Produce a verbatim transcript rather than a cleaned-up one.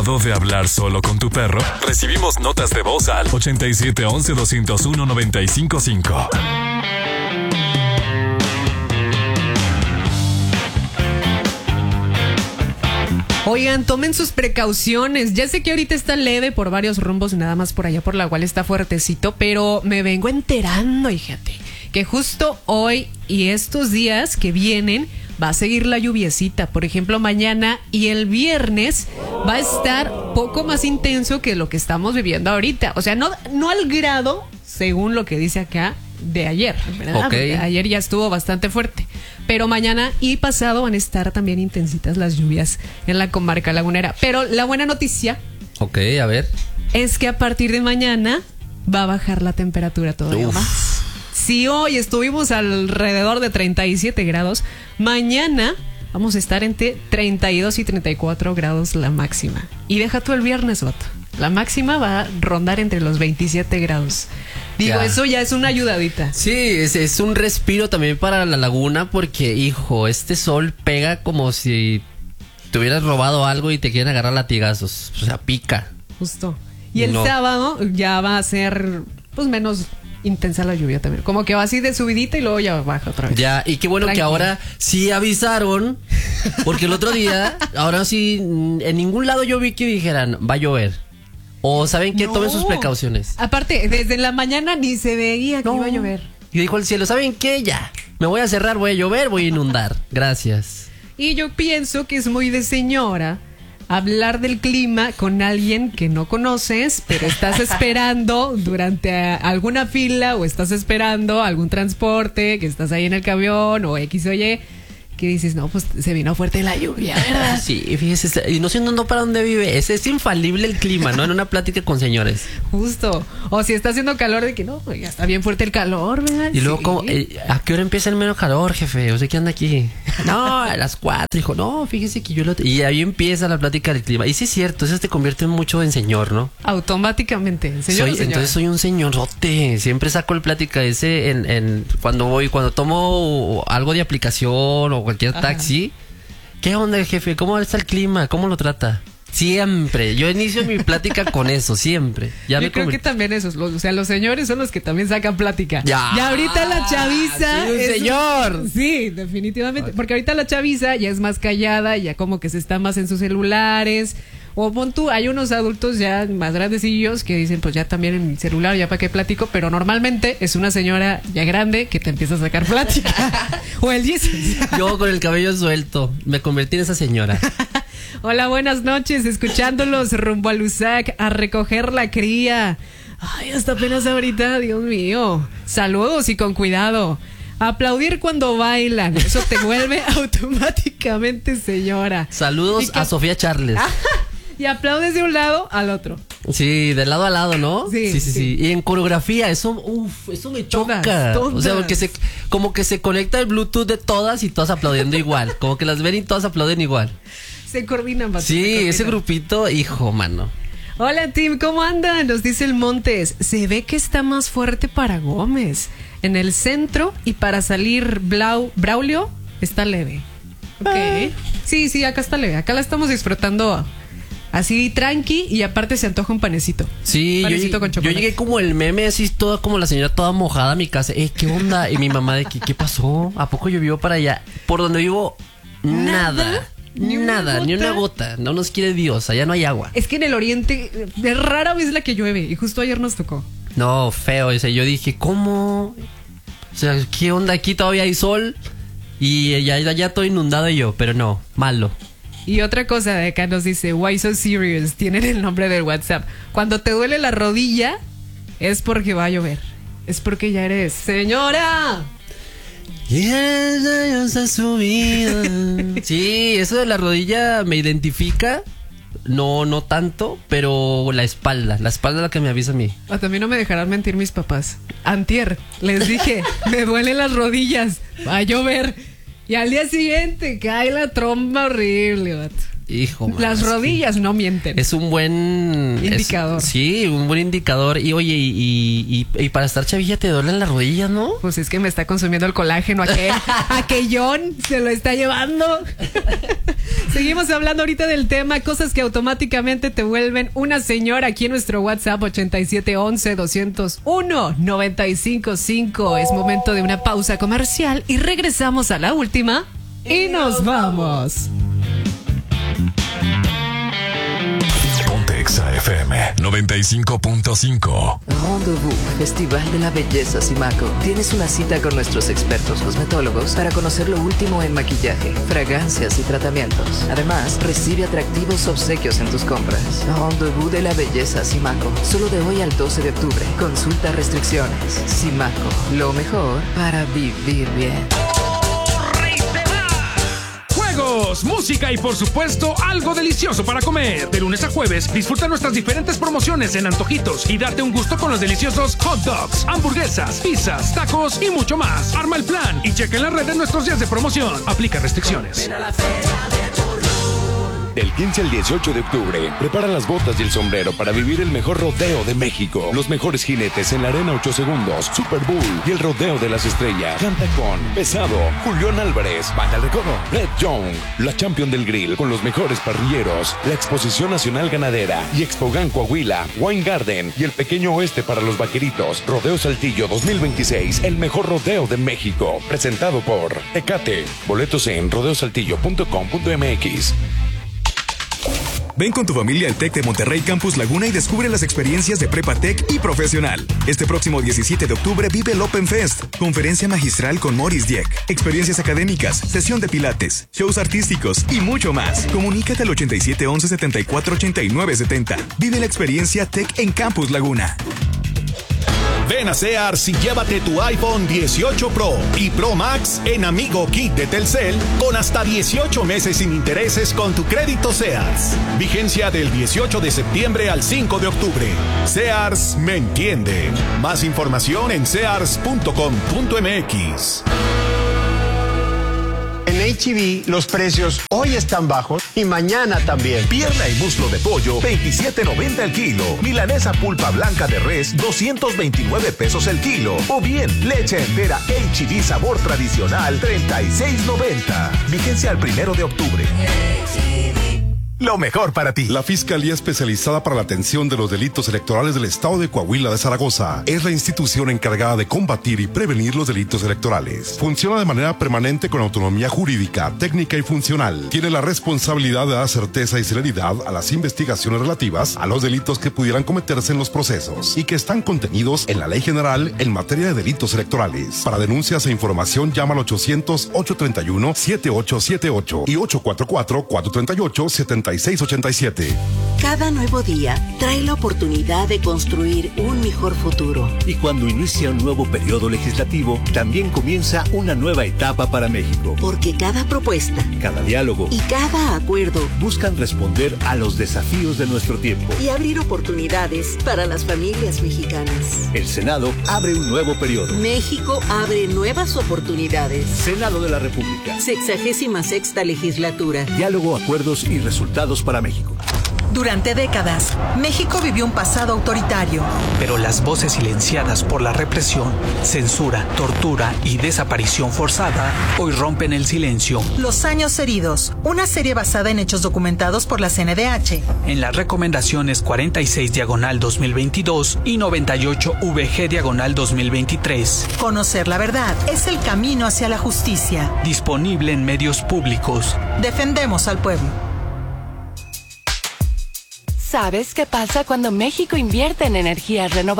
¿De hablar solo con tu perro? Recibimos notas de voz al ochenta y siete once doscientos uno noventa y cinco cinco. Oigan, tomen sus precauciones. Ya sé que ahorita está leve por varios rumbos, nada más por allá por la cual está fuertecito, pero me vengo enterando, fíjate, que justo hoy y estos días que vienen va a seguir la lluviecita. Por ejemplo, mañana y el viernes va a estar poco más intenso que lo que estamos viviendo ahorita. O sea, no, no al grado, según lo que dice acá, de ayer, ¿verdad? Okay. Ayer ya estuvo bastante fuerte. Pero mañana y pasado van a estar también intensitas las lluvias en la comarca lagunera. Pero la buena noticia, Ok, a ver. es que a partir de mañana va a bajar la temperatura todavía Uf. más. Si hoy estuvimos alrededor de treinta y siete grados, mañana vamos a estar entre treinta y dos y treinta y cuatro grados la máxima. Y deja tú el viernes, vato. La máxima va a rondar entre los veintisiete grados. Digo, Ya. eso ya es una ayudadita. Sí, es, es un respiro también para la laguna porque, hijo, este sol pega como si te hubieras robado algo y te quieren agarrar latigazos. O sea, pica. Justo. Y el No. sábado ya va a ser, pues, menos intensa la lluvia también. Como que va así de subidita y luego ya baja otra vez. Ya, y qué bueno Tranquilo. que ahora sí avisaron, porque el otro día, ahora sí, en ningún lado yo vi que dijeran, va a llover. O saben que No. tomen sus precauciones. Aparte, desde la mañana ni se veía que No. iba a llover. Y dijo el cielo, ¿saben qué? Ya, me voy a cerrar, voy a llover, voy a inundar. Gracias. Y yo pienso que es muy de señora hablar del clima con alguien que no conoces, pero estás esperando durante a- alguna fila o estás esperando algún transporte, que estás ahí en el camión o X o Y, que dices, no, pues se vino fuerte la lluvia, ¿verdad? Sí, fíjese, y no sé no, no para dónde vive. Es, es infalible el clima, ¿no? En una plática con señores. Justo. O si está haciendo calor, de que no, ya está bien fuerte el calor, ¿verdad? Y luego, Sí. ¿cómo, eh, ¿a qué hora empieza el menos calor, jefe? ¿Usted qué anda aquí? No, a las cuatro. Dijo, no, fíjese que yo lo... Y ahí empieza la plática del clima. Y sí es cierto, eso te convierte mucho en señor, ¿no? Automáticamente. Señor, Soy- señora. entonces soy un señorote. Siempre saco el plática ese en, en cuando voy, cuando tomo algo de aplicación o cualquier Ajá. taxi. ¿Qué onda, jefe? ¿Cómo está el clima? ¿Cómo lo trata? Siempre. Yo inicio mi plática con eso, siempre. Ya Yo me creo conver- que también esos, los- o sea, los señores son los que también sacan plática. Ya. Y ahorita la chaviza Soy un es- señor. Sí, definitivamente. Porque ahorita la chaviza ya es más callada, ya como que se está más en sus celulares. O pon tú, hay unos adultos ya más grandecillos que dicen, pues ya también en mi celular, ya para qué platico. Pero normalmente es una señora ya grande que te empieza a sacar plática. O el Jesus. Yo con el cabello suelto. Me convertí en esa señora. Hola, buenas noches, escuchándolos rumbo a Lusac a recoger la cría. Ay, hasta apenas ahorita, Dios mío. Saludos y con cuidado. Aplaudir cuando bailan, eso te vuelve automáticamente señora. Saludos Y que- a Sofía Charles. Y aplaudes de un lado al otro. Sí, de lado a lado, ¿no? Sí, sí, sí. sí. sí. Y en coreografía, eso, uff, eso me choca. Todas, todas. O sea, porque se, como que se conecta el Bluetooth de todas y todas aplaudiendo igual. Como que las ven y todas aplauden igual. Se coordinan bastante. Sí, se coordinan. ese grupito, hijo, mano. Hola, Tim, ¿cómo andan? Nos dice el Montes. Se ve que está más fuerte para Gómez. En el centro y para salir Blau, Braulio está leve. Ok. Ah. Sí, sí, acá está leve. Acá la estamos disfrutando así tranqui y aparte se antoja un panecito. Sí, yo, Panecito llegué- con yo chocolate. llegué como el meme, así toda como la señora toda mojada a mi casa. Eh, ¿qué onda? Y mi mamá de que, ¿qué pasó? ¿A poco llovió para allá? Por donde vivo, nada. ¿Nada? ¿Ni una Nada, ni una gota? gota. No nos quiere Dios, allá no hay agua. Es que en el oriente es rara vez la que llueve y justo ayer nos tocó. No, feo. O sea, yo dije, ¿cómo? O sea, ¿qué onda? Aquí todavía hay sol y ya, ya, ya todo inundado y yo, pero no, malo. Y otra cosa de acá nos dice, why so serious? Tienen el nombre del WhatsApp. Cuando te duele la rodilla es porque va a llover. Es porque ya eres señora. Y ella está su vida. Sí, eso de la rodilla me identifica. No, no tanto, pero la espalda. La espalda es la que me avisa a mí. O también no me dejarán mentir mis papás. Antier, les dije, me duelen las rodillas, va a llover. Y al día siguiente cae la tromba horrible, vato. Hijo, man, Las rodillas no mienten. Es un buen indicador. Es, sí, un buen indicador. Y oye, y, y, y, y para estar chavilla te duelen las rodillas, ¿no? Pues es que me está consumiendo el colágeno. Aquel, aquellón se lo está llevando. Seguimos hablando ahorita del tema, cosas que automáticamente te vuelven una señora. Aquí en nuestro WhatsApp ochenta y siete once doscientos uno noventa y cinco cinco. Es momento de una pausa comercial y regresamos a la última y nos vamos. Exa F M noventa y cinco punto cinco. Rendezvous, Festival de la Belleza Simaco. Tienes una cita con nuestros expertos cosmetólogos para conocer lo último en maquillaje, fragancias y tratamientos. Además, recibe atractivos obsequios en tus compras. Rendezvous de la Belleza Simaco. Solo de hoy al doce de octubre. Consulta restricciones. Simaco, lo mejor para vivir bien. Juegos, música y por supuesto algo delicioso para comer. De lunes a jueves disfruta nuestras diferentes promociones en antojitos y date un gusto con los deliciosos hot dogs, hamburguesas, pizzas, tacos y mucho más. Arma el plan y checa en la red de nuestros días de promoción. Aplica restricciones. Del quince al dieciocho de octubre, prepara las botas y el sombrero para vivir el mejor rodeo de México. Los mejores jinetes en la arena ocho segundos, Super Bowl y el rodeo de las estrellas. Canta con Pesado, Julián Álvarez, Banda El Recodo, Red Young, la Champion del Grill con los mejores parrilleros, la Exposición Nacional Ganadera y Expogan Coahuila, Wine Garden y el Pequeño Oeste para los vaqueritos. Rodeo Saltillo dos mil veintiséis, el mejor rodeo de México. Presentado por Tecate. Boletos en rodeo saltillo punto com punto m x. Ven con tu familia al TEC de Monterrey Campus Laguna y descubre las experiencias de Prepa Tech y Profesional. Este próximo diecisiete de octubre vive el Open Fest, conferencia magistral con Maurice Dieck, experiencias académicas, sesión de pilates, shows artísticos y mucho más. Comunícate al ochenta y siete once setenta y cuatro ochenta y nueve setenta. Vive la experiencia Tech en Campus Laguna. Ven a Sears y llévate tu iPhone dieciocho Pro y Pro Max en Amigo Kit de Telcel con hasta dieciocho meses sin intereses con tu crédito Sears. Vigencia del dieciocho de septiembre al cinco de octubre. Sears me entiende. Más información en sears punto com punto m x. En H E B los precios hoy están bajos y mañana también. Pierna y muslo de pollo, veintisiete noventa el kilo. Milanesa pulpa blanca de res, doscientos veintinueve pesos el kilo. O bien, leche entera H E B sabor tradicional, treinta y seis noventa. Vigencia al primero de octubre. Lo mejor para ti. La Fiscalía Especializada para la Atención de los Delitos Electorales del Estado de Coahuila de Zaragoza es la institución encargada de combatir y prevenir los delitos electorales. Funciona de manera permanente con autonomía jurídica, técnica y funcional. Tiene la responsabilidad de dar certeza y celeridad a las investigaciones relativas a los delitos que pudieran cometerse en los procesos y que están contenidos en la Ley General en materia de delitos electorales. Para denuncias e información llama al ochocientos, ochocientos treinta y uno, setenta y ocho setenta y ocho y ochocientos cuarenta y cuatro, cuatrocientos treinta y ocho, setenta y seis ochenta y siete. Cada nuevo día trae la oportunidad de construir un mejor futuro. Y cuando inicia un nuevo periodo legislativo, también comienza una nueva etapa para México. Porque cada propuesta, cada diálogo y cada acuerdo buscan responder a los desafíos de nuestro tiempo y abrir oportunidades para las familias mexicanas. El Senado abre un nuevo periodo. México abre nuevas oportunidades. Senado de la República. Sexagésima sexta legislatura. Diálogo, acuerdos y resultados para México. Durante décadas, México vivió un pasado autoritario. Pero las voces silenciadas por la represión, censura, tortura y desaparición forzada hoy rompen el silencio. Los años heridos, una serie basada en hechos documentados por la C N D H. En las recomendaciones cuarenta y seis diagonal dos mil veintidós y noventa y ocho V G diagonal dos mil veintitrés. Conocer la verdad es el camino hacia la justicia. Disponible en medios públicos. Defendemos al pueblo. ¿Sabes qué pasa cuando México invierte en energías renovables?